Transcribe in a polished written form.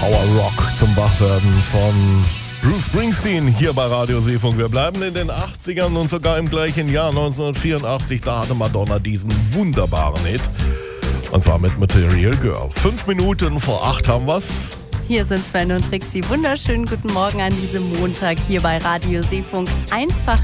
Power-Rock zum Wachwerden von Bruce Springsteen hier bei Radio Seefunk. Wir bleiben in den 80ern und sogar im gleichen Jahr 1984. Da hatte Madonna diesen wunderbaren Hit. Und zwar mit Material Girl. 5 Minuten vor 8 haben wir's. Hier sind Sven und Trixie. Wunderschönen guten Morgen an diesem Montag hier bei Radio Seefunk. Einfach